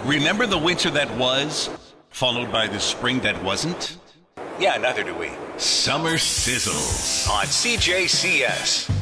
Remember the winter that was, followed by the spring that wasn't? Yeah, neither do we. Summer Sizzles On CJCS.